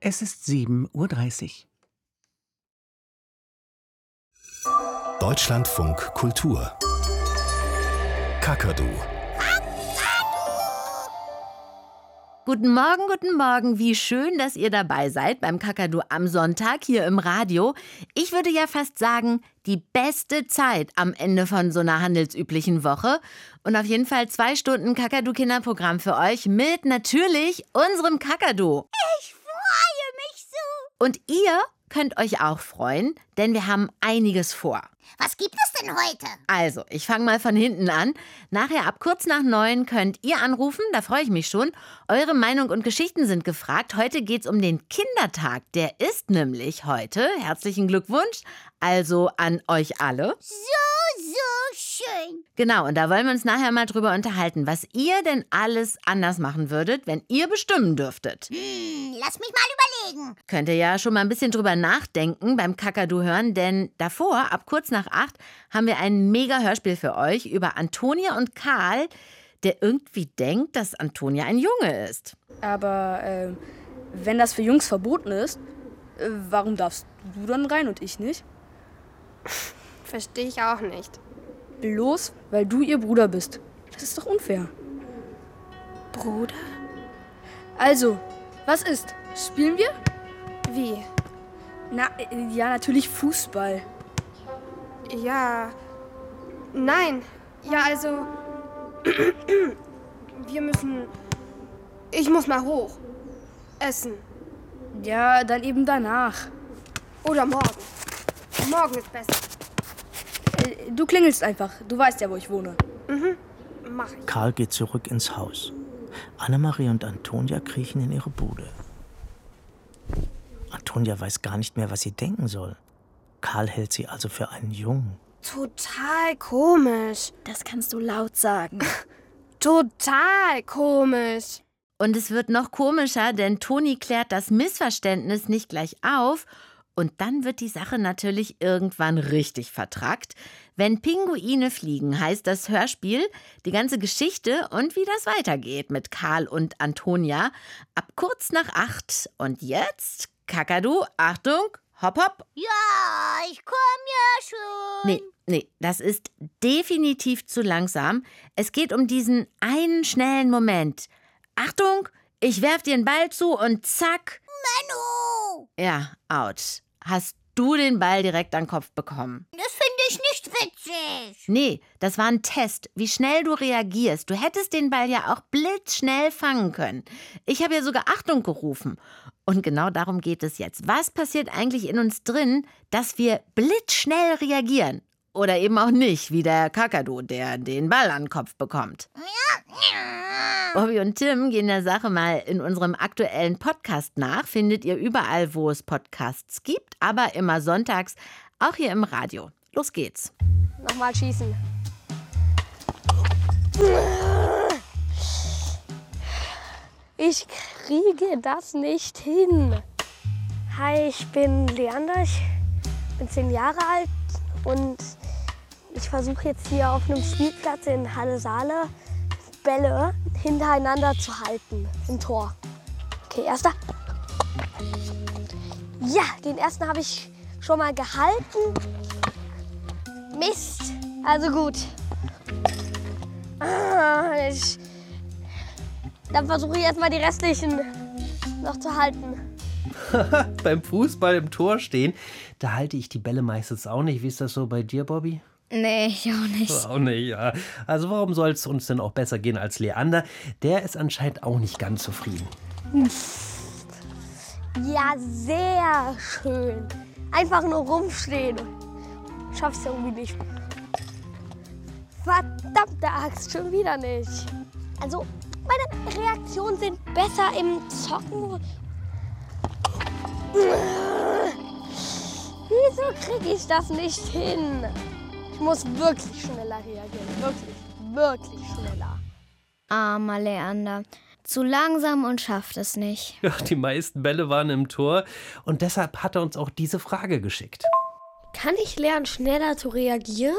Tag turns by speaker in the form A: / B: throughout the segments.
A: Es ist 7:30 Uhr.
B: Deutschlandfunk Kultur. Kakadu.
C: Guten Morgen, wie schön, dass ihr dabei seid beim Kakadu am Sonntag hier im Radio. Ich würde ja fast sagen, die beste Zeit am Ende von so einer handelsüblichen Woche. Und auf jeden Fall 2 Stunden Kakadu-Kinderprogramm für euch mit natürlich unserem Kakadu.
D: Ich freue mich so.
C: Und ihr könnt euch auch freuen, denn wir haben einiges vor.
D: Was gibt es denn heute?
C: Also, ich fange mal von hinten an. Nachher ab kurz nach 9 könnt ihr anrufen, da freue ich mich schon. Eure Meinung und Geschichten sind gefragt. Heute geht's um den Kindertag. Der ist nämlich heute. Herzlichen Glückwunsch. Also an euch alle.
D: So schön.
C: Genau, und da wollen wir uns nachher mal drüber unterhalten, was ihr denn alles anders machen würdet, wenn ihr bestimmen dürftet.
D: Lass mich mal überlegen.
C: Könnt ihr ja schon mal ein bisschen drüber nachdenken beim Kakadu hören, denn davor, ab kurz nach 8, haben wir ein mega Hörspiel für euch über Antonia und Karl, der irgendwie denkt, dass Antonia ein Junge ist.
E: Aber wenn das für Jungs verboten ist, warum darfst du dann rein und ich nicht?
F: Verstehe ich auch nicht.
E: Bloß, weil du ihr Bruder bist. Das ist doch unfair.
F: Bruder?
E: Also, was ist? Spielen wir?
F: Wie?
E: Na, ja, natürlich Fußball.
F: Ja. Nein. Ja, also. Ich muss mal hoch. Essen.
E: Ja, dann eben danach.
F: Oder morgen. Morgen ist besser.
E: Du klingelst einfach. Du weißt ja, wo ich wohne.
F: Mach ich.
G: Karl geht zurück ins Haus. Annemarie und Antonia kriechen in ihre Bude. Antonia weiß gar nicht mehr, was sie denken soll. Karl hält sie also für einen Jungen.
F: Total komisch.
H: Das kannst du laut sagen.
F: Total komisch.
C: Und es wird noch komischer, denn Toni klärt das Missverständnis nicht gleich auf. Und dann wird die Sache natürlich irgendwann richtig vertrackt. Wenn Pinguine fliegen, heißt das Hörspiel, die ganze Geschichte und wie das weitergeht mit Karl und Antonia. Ab kurz nach 8. Und jetzt, Kakadu, Achtung, hopp, hopp.
D: Ja, ich komm ja schon.
C: Nee, das ist definitiv zu langsam. Es geht um diesen einen schnellen Moment. Achtung, ich werf dir den Ball zu und zack.
D: Manu!
C: Ja, ouch. Hast du den Ball direkt an den Kopf bekommen?
D: Das finde ich nicht witzig.
C: Nee, das war ein Test, wie schnell du reagierst. Du hättest den Ball ja auch blitzschnell fangen können. Ich habe ja sogar Achtung gerufen. Und genau darum geht es jetzt. Was passiert eigentlich in uns drin, dass wir blitzschnell reagieren? Oder eben auch nicht, wie der Kakadu, der den Ball an den Kopf bekommt. Bobby und Tim gehen der Sache mal in unserem aktuellen Podcast nach. Findet ihr überall, wo es Podcasts gibt, aber immer sonntags, auch hier im Radio. Los geht's.
F: Nochmal schießen. Ich kriege das nicht hin. Hi, ich bin Leander, ich bin 10 Jahre alt und ich versuche jetzt hier auf einem Spielplatz in Halle-Saale Bälle hintereinander zu halten im Tor. Okay, erster. Ja, den ersten habe ich schon mal gehalten. Mist, also gut. Dann versuche ich erstmal die restlichen noch zu halten.
I: Beim Fußball im Tor stehen, da halte ich die Bälle meistens auch nicht. Wie ist das so bei dir, Bobby?
H: Nee, ich auch nicht.
I: Auch nicht, ja. Also warum soll es uns denn auch besser gehen als Leander? Der ist anscheinend auch nicht ganz zufrieden.
F: Ja, sehr schön. Einfach nur rumstehen. Schaff's irgendwie nicht. Verdammte Axt, schon wieder nicht. Also, meine Reaktionen sind besser im Zocken. Wieso kriege ich das nicht hin? Ich muss wirklich schneller reagieren. Wirklich schneller.
H: Armer Leander. Zu langsam und schafft es nicht.
I: Ja, die meisten Bälle waren im Tor und deshalb hat er uns auch diese Frage geschickt.
F: Kann ich lernen, schneller zu reagieren?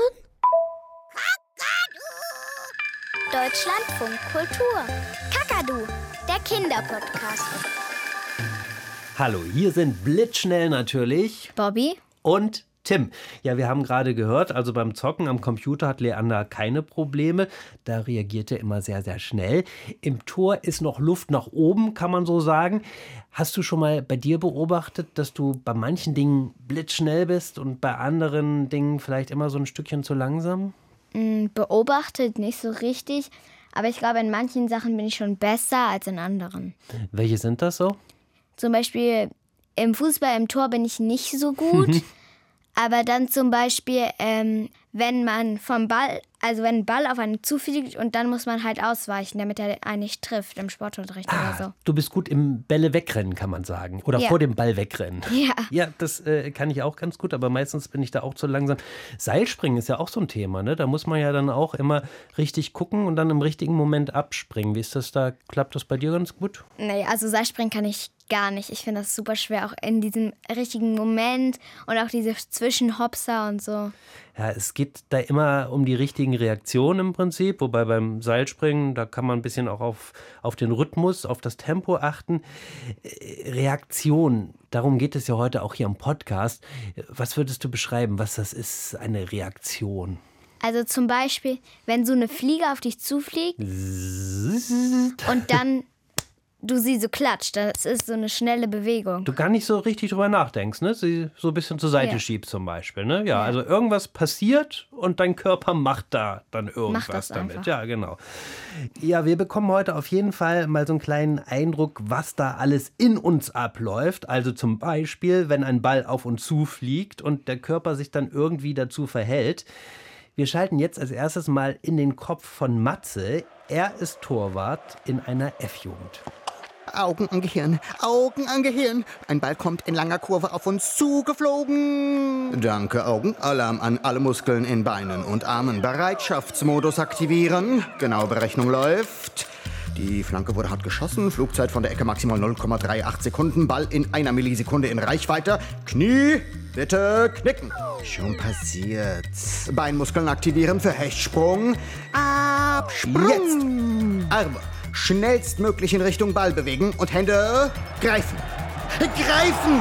D: Deutschlandfunk Kultur. Kakadu, der Kinderpodcast.
I: Hallo, hier sind blitzschnell natürlich
H: Bobby?
I: und Tim. Ja, wir haben gerade gehört, also beim Zocken am Computer hat Leander keine Probleme. Da reagiert er immer sehr, sehr schnell. Im Tor ist noch Luft nach oben, kann man so sagen. Hast du schon mal bei dir beobachtet, dass du bei manchen Dingen blitzschnell bist und bei anderen Dingen vielleicht immer so ein Stückchen zu langsam?
H: Beobachtet nicht so richtig, aber ich glaube, in manchen Sachen bin ich schon besser als in anderen.
I: Welche sind das so?
H: Zum Beispiel im Fußball im Tor bin ich nicht so gut. Aber dann zum Beispiel, wenn man wenn ein Ball auf einen zufliegt und dann muss man halt ausweichen, damit er einen nicht trifft im Sportunterricht oder so.
I: Du bist gut im Bälle wegrennen, kann man sagen. Oder
H: Ja.
I: vor dem Ball wegrennen.
H: Ja.
I: Ja, das kann ich auch ganz gut, aber meistens bin ich da auch zu langsam. Seilspringen ist ja auch so ein Thema, ne? Da muss man ja dann auch immer richtig gucken und dann im richtigen Moment abspringen. Wie ist das da? Klappt das bei dir ganz gut?
H: Nee, also Seilspringen kann ich gar nicht. Ich finde das super schwer, auch in diesem richtigen Moment und auch diese Zwischenhopser und so.
I: Ja, es geht da immer um die richtigen Reaktionen im Prinzip, wobei beim Seilspringen, da kann man ein bisschen auch auf den Rhythmus, auf das Tempo achten. Reaktion, darum geht es ja heute auch hier im Podcast. Was würdest du beschreiben, was das ist, eine Reaktion?
H: Also zum Beispiel, wenn so eine Fliege auf dich zufliegt und dann du sie so klatscht, das ist so eine schnelle Bewegung.
I: Du gar nicht so richtig drüber nachdenkst, ne? Sie so ein bisschen zur Seite
H: Ja.
I: schiebst zum Beispiel, ne? Ja, also irgendwas passiert und dein Körper macht da dann irgendwas
H: Macht das
I: damit.
H: einfach.
I: Ja, genau. Ja, wir bekommen heute auf jeden Fall mal so einen kleinen Eindruck, was da alles in uns abläuft. Also zum Beispiel, wenn ein Ball auf uns zufliegt und der Körper sich dann irgendwie dazu verhält. Wir schalten jetzt als erstes mal in den Kopf von Matze. Er ist Torwart in einer F-Jugend.
B: Augen an Gehirn, Augen an Gehirn. Ein Ball kommt in langer Kurve auf uns zugeflogen. Danke, Augen. Alarm an alle Muskeln in Beinen und Armen. Bereitschaftsmodus aktivieren. Genaue Berechnung läuft. Die Flanke wurde hart geschossen. Flugzeit von der Ecke maximal 0,38 Sekunden. Ball in einer Millisekunde in Reichweite. Knie, bitte knicken. Schon passiert. Beinmuskeln aktivieren für Hechtsprung. Absprung. Jetzt Arme schnellstmöglich in Richtung Ball bewegen und Hände greifen. Greifen!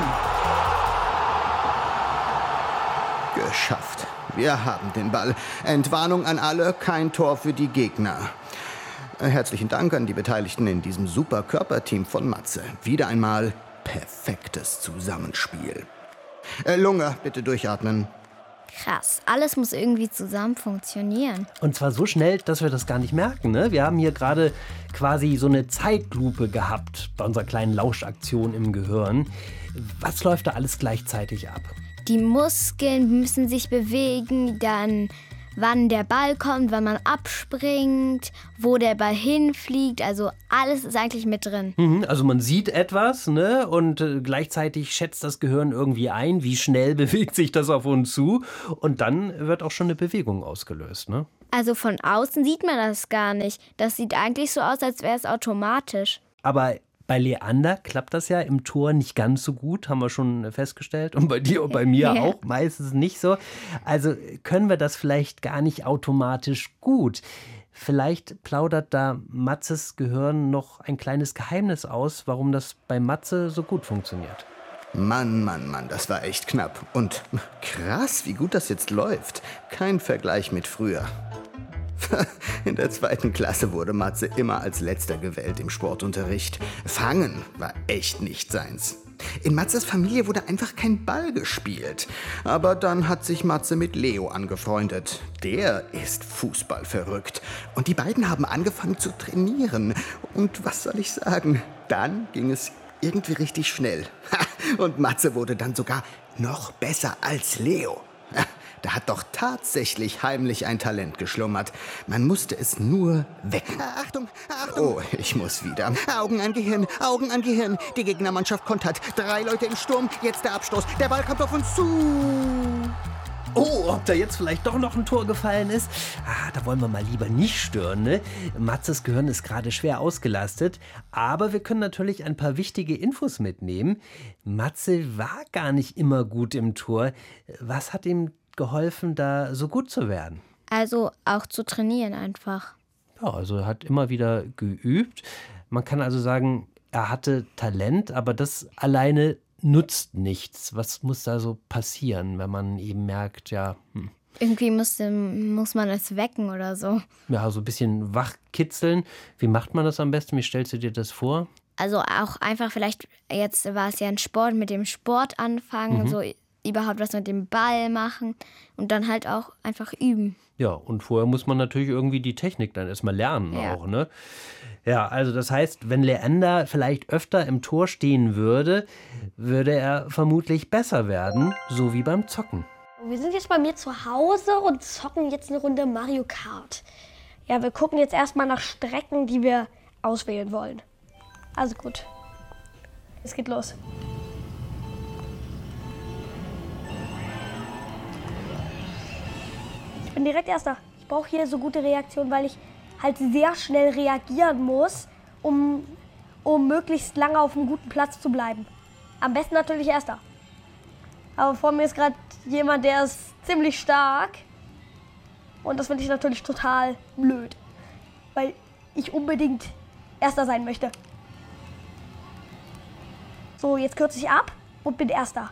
B: Geschafft. Wir haben den Ball. Entwarnung an alle, kein Tor für die Gegner. Herzlichen Dank an die Beteiligten in diesem super Körperteam von Matze. Wieder einmal perfektes Zusammenspiel. Lunge, bitte durchatmen.
H: Krass, alles muss irgendwie zusammen funktionieren.
I: Und zwar so schnell, dass wir das gar nicht merken, ne? Wir haben hier gerade quasi so eine Zeitlupe gehabt bei unserer kleinen Lauschaktion im Gehirn. Was läuft da alles gleichzeitig ab?
H: Die Muskeln müssen sich bewegen, dann wann der Ball kommt, wann man abspringt, wo der Ball hinfliegt. Also alles ist eigentlich mit drin.
I: Also man sieht etwas, ne? Und gleichzeitig schätzt das Gehirn irgendwie ein, wie schnell bewegt sich das auf uns zu. Und dann wird auch schon eine Bewegung ausgelöst, ne?
H: Also von außen sieht man das gar nicht. Das sieht eigentlich so aus, als wäre es automatisch.
I: Aber bei Leander klappt das ja im Tor nicht ganz so gut, haben wir schon festgestellt. Und bei dir und bei mir
H: Ja.
I: auch meistens nicht so. Also können wir das vielleicht gar nicht automatisch gut. Vielleicht plaudert da Matzes Gehirn noch ein kleines Geheimnis aus, warum das bei Matze so gut funktioniert.
B: Mann, Mann, Mann, das war echt knapp. Und krass, wie gut das jetzt läuft. Kein Vergleich mit früher. In der 2. Klasse wurde Matze immer als Letzter gewählt im Sportunterricht. Fangen war echt nicht seins. In Matzes Familie wurde einfach kein Ball gespielt. Aber dann hat sich Matze mit Leo angefreundet. Der ist Fußball verrückt. Und die beiden haben angefangen zu trainieren. Und was soll ich sagen? Dann ging es irgendwie richtig schnell. Und Matze wurde dann sogar noch besser als Leo. Da hat doch tatsächlich heimlich ein Talent geschlummert. Man musste es nur wecken. Achtung, Achtung! Oh, ich muss wieder. Augen an Gehirn, Augen an Gehirn. Die Gegnermannschaft kontert. 3 Leute im Sturm, jetzt der Abstoß. Der Ball kommt auf uns zu.
I: Oh, ob da jetzt vielleicht doch noch ein Tor gefallen ist? Da wollen wir mal lieber nicht stören, ne? Matzes Gehirn ist gerade schwer ausgelastet. Aber wir können natürlich ein paar wichtige Infos mitnehmen. Matze war gar nicht immer gut im Tor. Was hat ihm geholfen, da so gut zu werden?
H: Also auch zu trainieren einfach.
I: Ja, also er hat immer wieder geübt. Man kann also sagen, er hatte Talent, aber das alleine nutzt nichts. Was muss da so passieren, wenn man eben merkt,
H: Irgendwie muss man es wecken oder so.
I: Ja, so ein bisschen wachkitzeln. Wie macht man das am besten? Wie stellst du dir das vor?
H: Also auch einfach vielleicht, jetzt war es ja ein Sport, mit dem Sport anfangen, so überhaupt was mit dem Ball machen und dann halt auch einfach üben.
I: Ja, und vorher muss man natürlich irgendwie die Technik dann erstmal lernen auch, ne? Ja, also das heißt, wenn Leander vielleicht öfter im Tor stehen würde, würde er vermutlich besser werden, so wie beim Zocken.
F: Wir sind jetzt bei mir zu Hause und zocken jetzt eine Runde Mario Kart. Ja, wir gucken jetzt erstmal nach Strecken, die wir auswählen wollen. Also gut, es geht los. Ich bin direkt Erster. Ich brauche hier so gute Reaktionen, weil ich halt sehr schnell reagieren muss, um möglichst lange auf einem guten Platz zu bleiben. Am besten natürlich Erster. Aber vor mir ist gerade jemand, der ist ziemlich stark. Und das finde ich natürlich total blöd, weil ich unbedingt Erster sein möchte. So, jetzt kürze ich ab und bin Erster.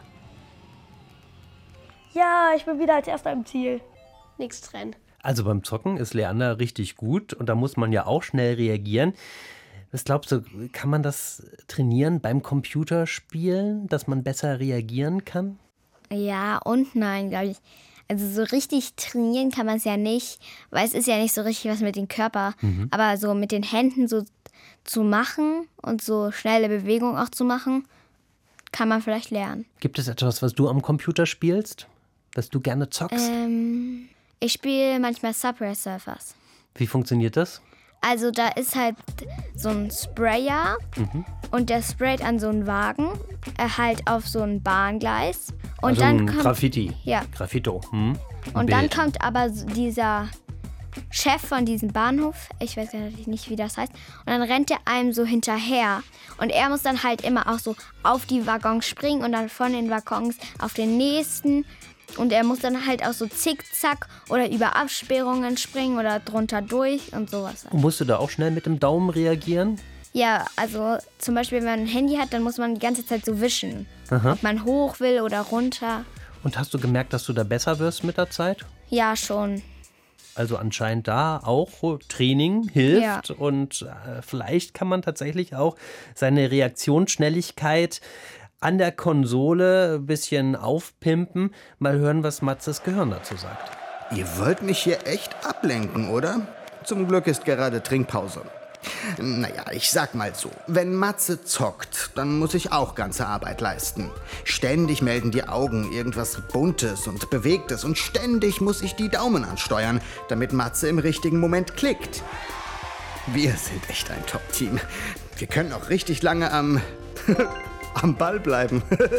F: Ja, ich bin wieder als Erster im Ziel. Nächstes Rennen.
I: Also beim Zocken ist Leander richtig gut und da muss man ja auch schnell reagieren. Was glaubst du, kann man das trainieren beim Computerspielen, dass man besser reagieren kann?
H: Ja und nein, glaube ich. Also so richtig trainieren kann man es ja nicht, weil es ist ja nicht so richtig was mit dem Körper. Aber so mit den Händen so zu machen und so schnelle Bewegungen auch zu machen, kann man vielleicht lernen.
I: Gibt es etwas, was du am Computer spielst, das du gerne zockst?
H: Ich spiele manchmal Subway Surfers.
I: Wie funktioniert das?
H: Also da ist halt so ein Sprayer und der sprayt an so einen Wagen, halt auf so ein Bahngleis. Und
I: also
H: dann
I: ein
H: kommt
I: Graffiti.
H: Ja.
I: Graffito.
H: Und dann kommt aber dieser Chef von diesem Bahnhof, ich weiß natürlich nicht, wie das heißt, und dann rennt er einem so hinterher. Und er muss dann halt immer auch so auf die Waggons springen und dann von den Waggons auf den nächsten. Und er muss dann halt auch so zickzack oder über Absperrungen springen oder drunter durch und sowas.
I: Und musst du da auch schnell mit dem Daumen reagieren?
H: Ja, also zum Beispiel, wenn man ein Handy hat, dann muss man die ganze Zeit so wischen. Ob man hoch will oder runter.
I: Und hast du gemerkt, dass du da besser wirst mit der Zeit?
H: Ja, schon.
I: Also anscheinend da auch Training hilft und vielleicht kann man tatsächlich auch seine Reaktionsschnelligkeit an der Konsole ein bisschen aufpimpen. Mal hören, was Matzes Gehirn dazu sagt.
B: Ihr wollt mich hier echt ablenken, oder? Zum Glück ist gerade Trinkpause. Naja, ich sag mal so, wenn Matze zockt, dann muss ich auch ganze Arbeit leisten. Ständig melden die Augen irgendwas Buntes und Bewegtes und ständig muss ich die Daumen ansteuern, damit Matze im richtigen Moment klickt. Wir sind echt ein Top-Team. Wir können auch richtig lange am Ball bleiben.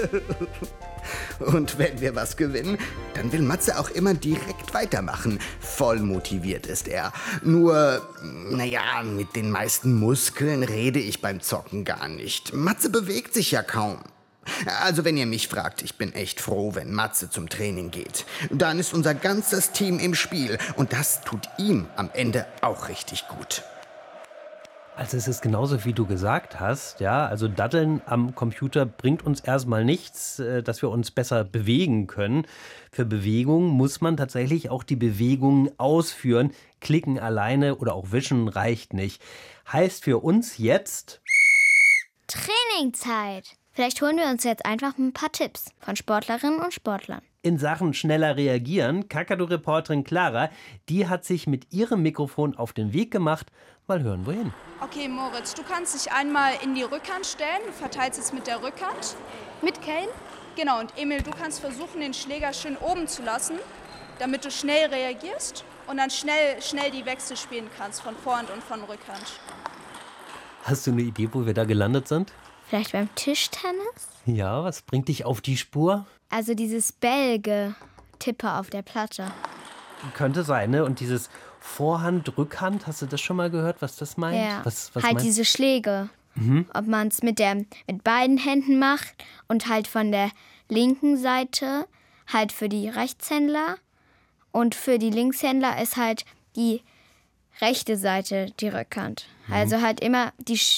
B: Und wenn wir was gewinnen, dann will Matze auch immer direkt weitermachen. Voll motiviert ist er. Nur, naja, mit den meisten Muskeln rede ich beim Zocken gar nicht. Matze bewegt sich ja kaum. Also wenn ihr mich fragt, ich bin echt froh, wenn Matze zum Training geht. Dann ist unser ganzes Team im Spiel und das tut ihm am Ende auch richtig gut.
I: Also es ist genauso, wie du gesagt hast, ja, also Daddeln am Computer bringt uns erstmal nichts, dass wir uns besser bewegen können. Für Bewegung muss man tatsächlich auch die Bewegungen ausführen. Klicken alleine oder auch wischen reicht nicht. Heißt für uns jetzt
H: Trainingzeit. Vielleicht holen wir uns jetzt einfach ein paar Tipps von Sportlerinnen und Sportlern.
I: in Sachen schneller reagieren. Kakadu-Reporterin Clara, die hat sich mit ihrem Mikrofon auf den Weg gemacht. Mal hören, wohin.
J: Okay, Moritz, du kannst dich einmal in die Rückhand stellen. Du verteilst es mit der Rückhand.
F: Mit Kane?
J: Genau, und Emil, du kannst versuchen, den Schläger schön oben zu lassen, damit du schnell reagierst und dann schnell die Wechsel spielen kannst, von Vorhand und von Rückhand.
I: Hast du eine Idee, wo wir da gelandet sind?
H: Vielleicht beim Tischtennis?
I: Ja, was bringt dich auf die Spur?
H: Also dieses Bälge-Tippe auf der Platte.
I: Könnte sein, ne? Und dieses Vorhand, Rückhand, hast du das schon mal gehört, was das meint?
H: Ja,
I: was
H: halt
I: meinst?
H: diese Schläge. Ob man es mit beiden Händen macht und halt von der linken Seite halt für die Rechtshändler und für die Linkshändler ist halt die rechte Seite die Rückhand. Also halt immer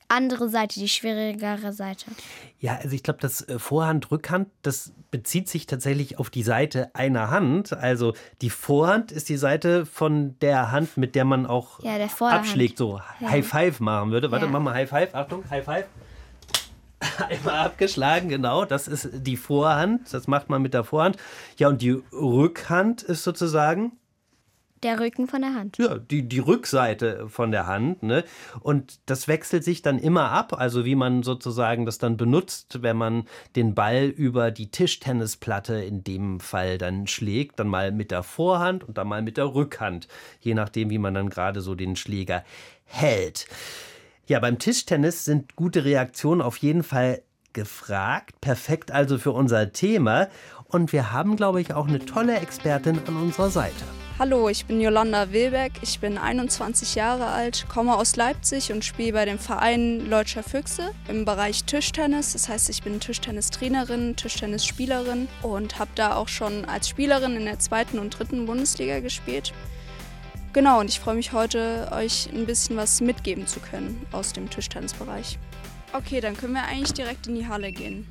H: andere Seite, die schwierigere Seite.
I: Ja, also ich glaube, das Vorhand, Rückhand, das bezieht sich tatsächlich auf die Seite einer Hand. Also die Vorhand ist die Seite von der Hand, mit der man auch
H: der Vorderhand
I: abschlägt, so High Five machen würde. Warte, mach mal High Five. Achtung, High Five. Einmal abgeschlagen, genau. Das ist die Vorhand. Das macht man mit der Vorhand. Ja, und die Rückhand ist sozusagen
H: der Rücken von der Hand.
I: Ja, die Rückseite von der Hand. Ne? Und das wechselt sich dann immer ab, also wie man sozusagen das dann benutzt, wenn man den Ball über die Tischtennisplatte in dem Fall dann schlägt, dann mal mit der Vorhand und dann mal mit der Rückhand, je nachdem, wie man dann gerade so den Schläger hält. Ja, beim Tischtennis sind gute Reaktionen auf jeden Fall gefragt. Perfekt also für unser Thema. Und wir haben, glaube ich, auch eine tolle Expertin an unserer Seite.
J: Hallo, ich bin Jolanda Wilbeck, ich bin 21 Jahre alt, komme aus Leipzig und spiele bei dem Verein Leutscher Füchse im Bereich Tischtennis. Das heißt, ich bin Tischtennistrainerin, Tischtennisspielerin und habe da auch schon als Spielerin in der 2. und 3. Bundesliga gespielt. Genau, und ich freue mich heute, euch ein bisschen was mitgeben zu können aus dem Tischtennisbereich. Okay, dann können wir eigentlich direkt in die Halle gehen.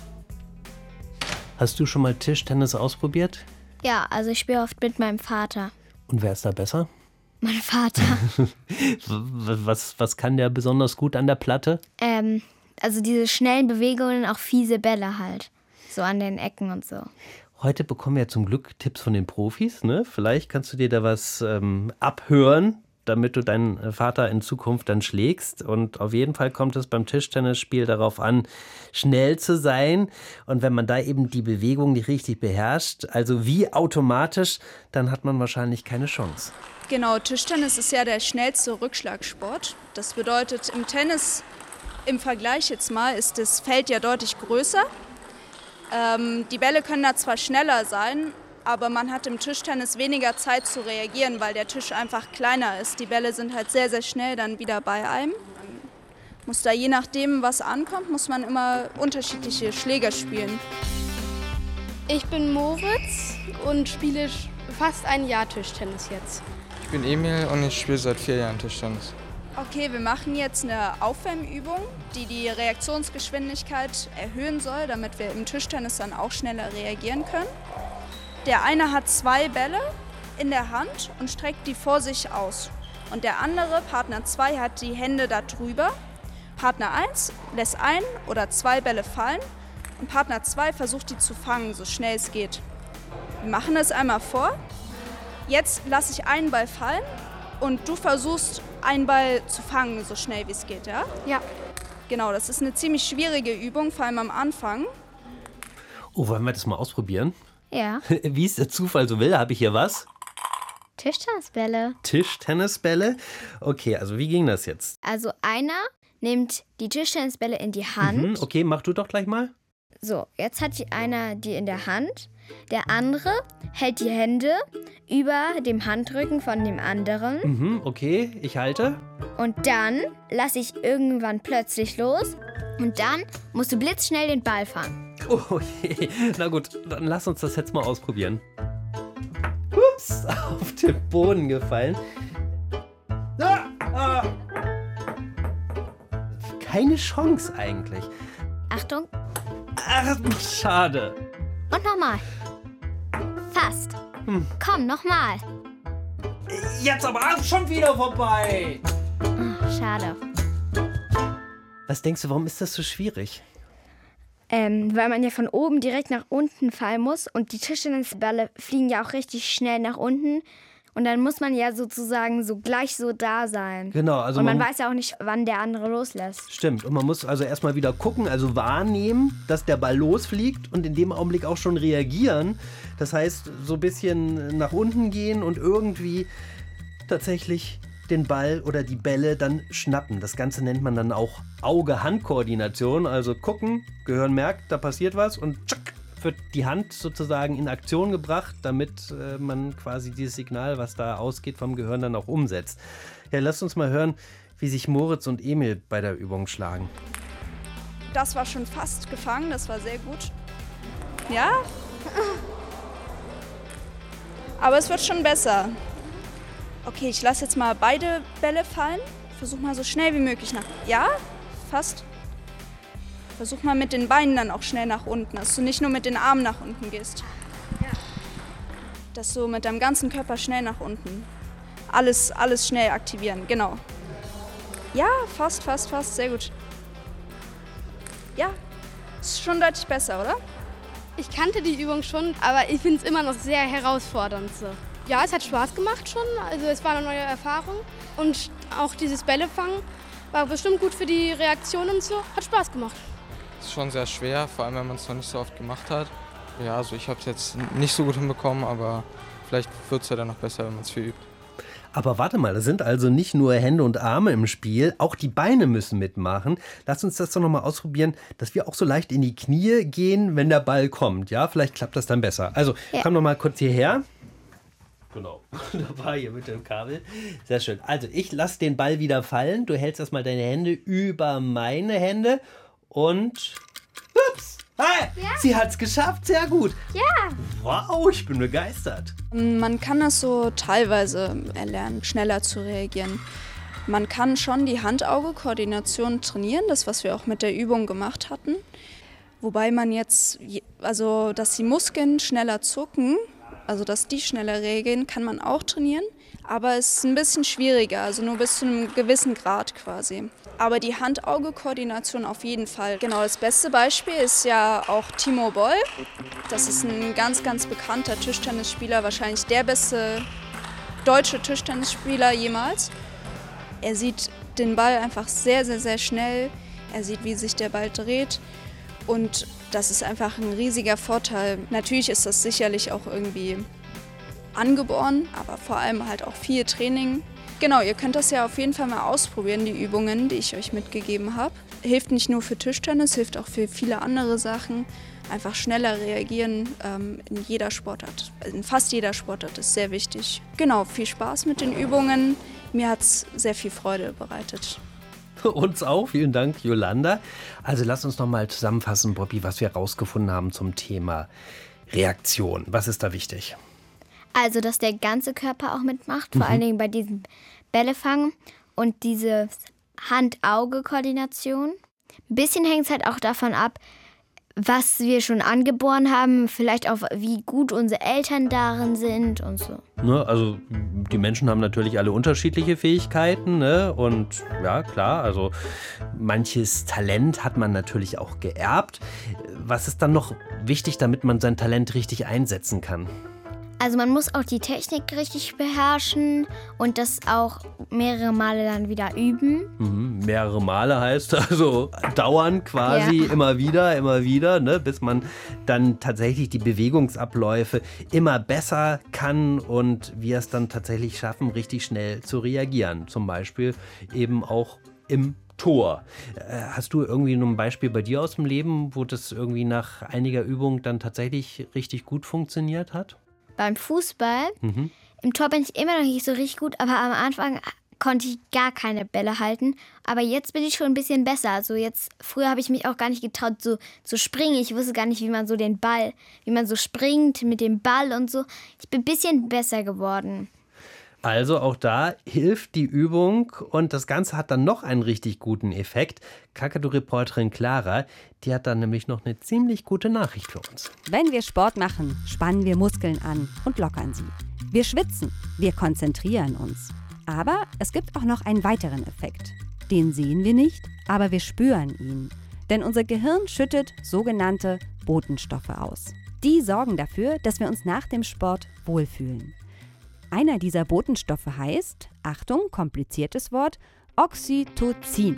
I: Hast du schon mal Tischtennis ausprobiert?
H: Ja, also ich spiele oft mit meinem Vater.
I: Und wer ist da besser?
H: Mein Vater.
I: Was kann der besonders gut an der Platte?
H: Also diese schnellen Bewegungen, auch fiese Bälle halt. So an den Ecken und so.
I: Heute bekommen wir zum Glück Tipps von den Profis. Ne? Vielleicht kannst du dir da was abhören, damit du deinen Vater in Zukunft dann schlägst. Und auf jeden Fall kommt es beim Tischtennisspiel darauf an, schnell zu sein. Und wenn man da eben die Bewegung nicht richtig beherrscht, also wie automatisch, dann hat man wahrscheinlich keine Chance.
J: Genau, Tischtennis ist ja der schnellste Rückschlagsport. Das bedeutet, im Tennis, im Vergleich jetzt mal, ist das Feld ja deutlich größer. Die Bälle können da zwar schneller sein, aber man hat im Tischtennis weniger Zeit zu reagieren, weil der Tisch einfach kleiner ist. Die Bälle sind halt sehr, sehr schnell dann wieder bei einem. Muss da je nachdem, was ankommt, muss man immer unterschiedliche Schläger spielen.
K: Ich bin Moritz und spiele fast ein Jahr Tischtennis jetzt.
L: Ich bin Emil und ich spiele seit 4 Jahren Tischtennis.
J: Okay, wir machen jetzt eine Aufwärmübung, die die Reaktionsgeschwindigkeit erhöhen soll, damit wir im Tischtennis dann auch schneller reagieren können. Der eine hat 2 Bälle in der Hand und streckt die vor sich aus. Und der andere, Partner 2, hat die Hände da drüber. Partner 1 lässt 1 oder 2 Bälle fallen und Partner 2 versucht die zu fangen, so schnell es geht. Wir machen das einmal vor. Jetzt lasse ich einen Ball fallen und du versuchst, einen Ball zu fangen, so schnell wie es geht, ja?
K: Ja.
J: Genau, das ist eine ziemlich schwierige Übung, vor allem am Anfang.
I: Oh, wollen wir das mal ausprobieren?
H: Ja.
I: Wie es der Zufall so will, habe ich hier was?
H: Tischtennisbälle.
I: Tischtennisbälle? Okay, also wie ging das jetzt?
H: Also einer nimmt die Tischtennisbälle in die Hand.
I: Okay, mach du doch gleich mal.
H: So, jetzt hat einer die in der Hand. Der andere hält die Hände über dem Handrücken von dem anderen.
I: Okay, ich halte.
H: Und dann lasse ich irgendwann plötzlich los. Und dann musst du blitzschnell den Ball fangen.
I: Oh, na gut, dann lass uns das jetzt mal ausprobieren. Ups, auf den Boden gefallen. Keine Chance eigentlich.
H: Achtung.
I: Ach, schade.
H: Und nochmal. Fast. Komm, nochmal.
I: Jetzt aber schon wieder vorbei.
H: Schade.
I: Was denkst du, warum ist das so schwierig?
H: Weil man ja von oben direkt nach unten fallen muss und die Tischtennisbälle fliegen ja auch richtig schnell nach unten. Und dann muss man ja sozusagen so gleich so da sein.
I: Genau, also
H: und man weiß ja auch nicht, wann der andere loslässt.
I: Stimmt, und man muss also erstmal wieder gucken, also wahrnehmen, dass der Ball losfliegt und in dem Augenblick auch schon reagieren. Das heißt, so ein bisschen nach unten gehen und irgendwie tatsächlich den Ball oder die Bälle dann schnappen. Das Ganze nennt man dann auch Auge-Hand-Koordination. Also gucken, Gehirn merkt, da passiert was und tschack, wird die Hand sozusagen in Aktion gebracht, damit man quasi dieses Signal, was da ausgeht, vom Gehirn dann auch umsetzt. Ja, lasst uns mal hören, wie sich Moritz und Emil bei der Übung schlagen.
J: Das war schon fast gefangen, das war sehr gut. Ja? Aber es wird schon besser. Okay, ich lasse jetzt mal beide Bälle fallen. Versuch mal so schnell wie möglich nach. Ja? fast. Versuch mal mit den Beinen dann auch schnell nach unten, dass du nicht nur mit den Armen nach unten gehst. Dass du mit deinem ganzen Körper schnell nach unten. Alles schnell aktivieren, genau. Ja, fast, sehr gut. Ja, ist schon deutlich besser, oder?
K: Ich kannte die Übung schon, aber ich finde es immer noch sehr herausfordernd. So. Ja, es hat Spaß gemacht schon, also es war eine neue Erfahrung. Und auch dieses Bällefangen war bestimmt gut für die Reaktion und so, hat Spaß gemacht.
L: Es ist schon sehr schwer, vor allem wenn man es noch nicht so oft gemacht hat. Ja, also ich habe es jetzt nicht so gut hinbekommen, aber vielleicht wird es ja dann noch besser, wenn man es viel übt.
I: Aber warte mal, das sind also nicht nur Hände und Arme im Spiel, auch die Beine müssen mitmachen. Lass uns das doch nochmal ausprobieren, dass wir auch so leicht in die Knie gehen, wenn der Ball kommt. Ja, vielleicht klappt das dann besser. Also, komm noch mal kurz hierher. Genau, da war hier mit dem Kabel. Sehr schön. Also, ich lasse den Ball wieder fallen. Du hältst erstmal deine Hände über meine Hände und... Ups! Hey, ja. Sie hat's geschafft, sehr gut.
H: Ja.
I: Wow, ich bin begeistert.
J: Man kann das so teilweise erlernen, schneller zu reagieren. Man kann schon die Hand-Auge-Koordination trainieren, das, was wir auch mit der Übung gemacht hatten. Wobei man jetzt, also dass die Muskeln schneller zucken, also dass die schneller reagieren, kann man auch trainieren. Aber es ist ein bisschen schwieriger, also nur bis zu einem gewissen Grad quasi. Aber die Hand-Auge-Koordination auf jeden Fall. Genau, das beste Beispiel ist ja auch Timo Boll. Das ist ein ganz, ganz bekannter Tischtennisspieler, wahrscheinlich der beste deutsche Tischtennisspieler jemals. Er sieht den Ball einfach sehr, sehr, sehr schnell. Er sieht, wie sich der Ball dreht. Und das ist einfach ein riesiger Vorteil. Natürlich ist das sicherlich auch irgendwie angeboren, aber vor allem halt auch viel Training. Genau, ihr könnt das ja auf jeden Fall mal ausprobieren, die Übungen, die ich euch mitgegeben habe. Hilft nicht nur für Tischtennis, hilft auch für viele andere Sachen. Einfach schneller reagieren in jeder Sportart. In fast jeder Sportart ist sehr wichtig. Genau, viel Spaß mit den Übungen. Mir hat es sehr viel Freude bereitet.
I: Uns auch. Vielen Dank, Yolanda. Also lass uns noch mal zusammenfassen, Bobby, was wir herausgefunden haben zum Thema Reaktion. Was ist da wichtig?
H: Also, dass der ganze Körper auch mitmacht, vor allen Dingen bei diesem Bällefangen und diese Hand-Auge-Koordination. Ein bisschen hängt es halt auch davon ab, was wir schon angeboren haben, vielleicht auch wie gut unsere Eltern darin sind und so.
I: Ne, also die Menschen haben natürlich alle unterschiedliche Fähigkeiten, ne? Und ja, klar, also manches Talent hat man natürlich auch geerbt. Was ist dann noch wichtig, damit man sein Talent richtig einsetzen kann?
H: Also man muss auch die Technik richtig beherrschen und das auch mehrere Male dann wieder üben.
I: Mehrere Male heißt also dauernd quasi, immer wieder, ne, bis man dann tatsächlich die Bewegungsabläufe immer besser kann und wir es dann tatsächlich schaffen, richtig schnell zu reagieren. Zum Beispiel eben auch im Tor. Hast du irgendwie noch ein Beispiel bei dir aus dem Leben, wo das irgendwie nach einiger Übung dann tatsächlich richtig gut funktioniert hat?
H: Beim Fußball, im Tor bin ich immer noch nicht so richtig gut, aber am Anfang konnte ich gar keine Bälle halten. Aber jetzt bin ich schon ein bisschen besser. Also früher habe ich mich auch gar nicht getraut zu springen. Ich wusste gar nicht, wie man so den Ball, wie man so springt mit dem Ball und so. Ich bin ein bisschen besser geworden.
I: Also auch da hilft die Übung und das Ganze hat dann noch einen richtig guten Effekt. Kakadu-Reporterin Clara, die hat dann nämlich noch eine ziemlich gute Nachricht für uns.
M: Wenn wir Sport machen, spannen wir Muskeln an und lockern sie. Wir schwitzen, wir konzentrieren uns. Aber es gibt auch noch einen weiteren Effekt. Den sehen wir nicht, aber wir spüren ihn. Denn unser Gehirn schüttet sogenannte Botenstoffe aus. Die sorgen dafür, dass wir uns nach dem Sport wohlfühlen. Einer dieser Botenstoffe heißt, Achtung, kompliziertes Wort, Oxytocin.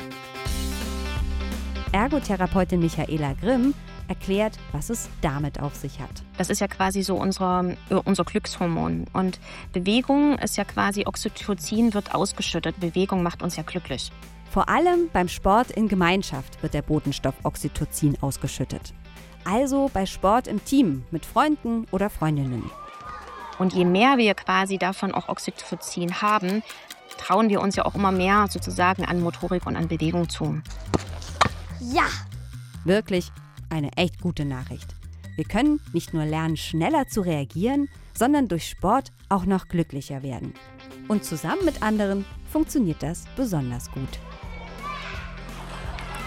M: Ergotherapeutin Michaela Grimm erklärt, was es damit auf sich hat.
N: Das ist ja quasi so unser Glückshormon. Und Bewegung ist ja quasi, Oxytocin wird ausgeschüttet. Bewegung macht uns ja glücklich.
M: Vor allem beim Sport in Gemeinschaft wird der Botenstoff Oxytocin ausgeschüttet. Also bei Sport im Team mit Freunden oder Freundinnen.
N: Und je mehr wir quasi davon auch Oxytocin haben, trauen wir uns ja auch immer mehr sozusagen an Motorik und an Bewegung zu.
M: Ja! Wirklich eine echt gute Nachricht. Wir können nicht nur lernen, schneller zu reagieren, sondern durch Sport auch noch glücklicher werden. Und zusammen mit anderen funktioniert das besonders gut.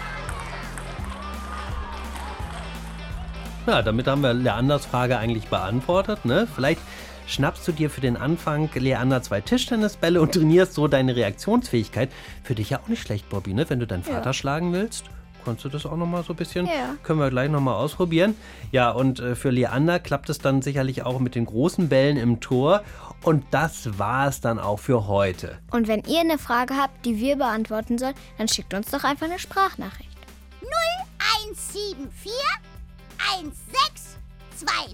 I: Ja, damit haben wir Leanders Frage eigentlich beantwortet, ne? Vielleicht schnappst du dir für den Anfang, Leander, 2 Tischtennisbälle und trainierst so deine Reaktionsfähigkeit. Für dich ja auch nicht schlecht, Bobby, ne? Wenn du deinen Vater schlagen willst. Kannst du das auch noch mal so ein bisschen?
H: Ja.
I: Können wir gleich noch mal ausprobieren. Ja, und für Leander klappt es dann sicherlich auch mit den großen Bällen im Tor. Und das war es dann auch für heute.
H: Und wenn ihr eine Frage habt, die wir beantworten sollen, dann schickt uns doch einfach eine Sprachnachricht.
D: 0174 1624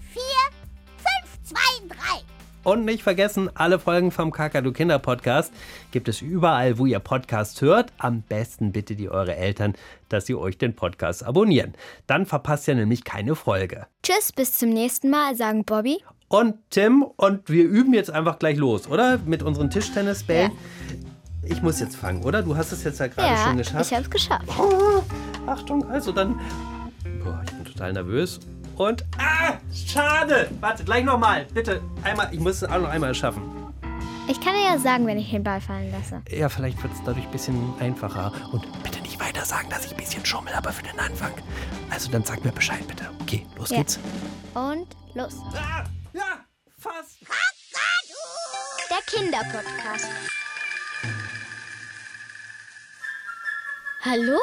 D: 523.
I: Und nicht vergessen, alle Folgen vom Kakadu Kinder Podcast gibt es überall, wo ihr Podcasts hört. Am besten bittet ihr eure Eltern, dass sie euch den Podcast abonnieren. Dann verpasst ihr nämlich keine Folge.
H: Tschüss, bis zum nächsten Mal, sagen Bobby
I: und Tim. Und wir üben jetzt einfach gleich los, oder? Mit unseren Tischtennisbällen. Ja. Ich muss jetzt fangen, oder? Du hast es jetzt ja gerade schon geschafft.
H: Ich habe es geschafft.
I: Oh, Achtung, also dann... Boah, ich bin total nervös. Und, schade. Warte, gleich nochmal. Bitte, einmal, ich muss es auch noch einmal schaffen.
H: Ich kann dir ja sagen, wenn ich den Ball fallen lasse.
I: Ja, vielleicht wird es dadurch ein bisschen einfacher. Und bitte nicht weiter sagen, dass ich ein bisschen schummel, aber für den Anfang. Also dann sag mir Bescheid, bitte. Okay, los geht's.
H: Und los.
I: Ja, fast.
H: Der Kinderpodcast. Hallo?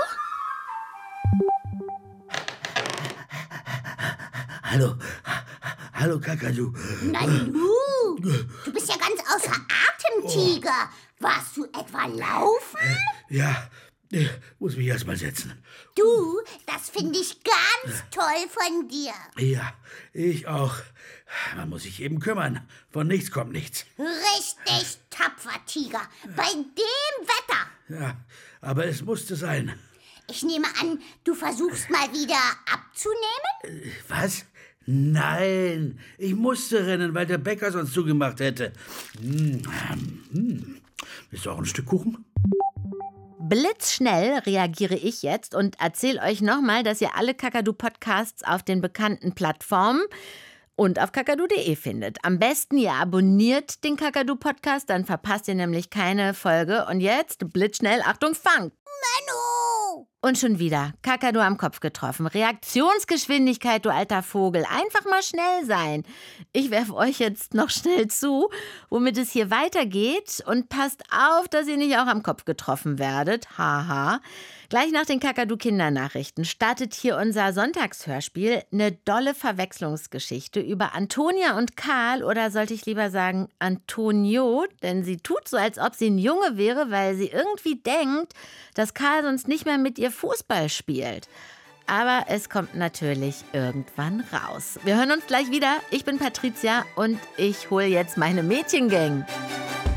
O: Hallo Kakadu.
D: Nanu, du bist ja ganz außer Atem, Tiger. Warst du etwa laufen?
O: Ja, ich muss mich erst mal setzen.
D: Du, das finde ich ganz toll von dir.
O: Ja, ich auch. Man muss sich eben kümmern. Von nichts kommt nichts.
D: Richtig tapfer, Tiger. Bei dem Wetter.
O: Ja, aber es musste sein.
D: Ich nehme an, du versuchst mal wieder abzunehmen?
O: Was? Nein, ich musste rennen, weil der Bäcker sonst zugemacht hätte. Willst du auch ein Stück Kuchen?
C: Blitzschnell reagiere ich jetzt und erzähle euch nochmal, dass ihr alle Kakadu-Podcasts auf den bekannten Plattformen und auf kakadu.de findet. Am besten ihr abonniert den Kakadu-Podcast, dann verpasst ihr nämlich keine Folge. Und jetzt blitzschnell, Achtung, Fang!
D: Menno!
C: Und schon wieder Kakadu am Kopf getroffen. Reaktionsgeschwindigkeit, du alter Vogel. Einfach mal schnell sein. Ich werfe euch jetzt noch schnell zu, womit es hier weitergeht. Und passt auf, dass ihr nicht auch am Kopf getroffen werdet. Haha. Gleich nach den Kakadu-Kindernachrichten startet hier unser Sonntagshörspiel. Eine dolle Verwechslungsgeschichte über Antonia und Karl. Oder sollte ich lieber sagen Antonio? Denn sie tut so, als ob sie ein Junge wäre, weil sie irgendwie denkt, dass Karl sonst nicht mehr mit ihr Fußball spielt. Aber es kommt natürlich irgendwann raus. Wir hören uns gleich wieder. Ich bin Patricia und ich hole jetzt meine Mädchengang.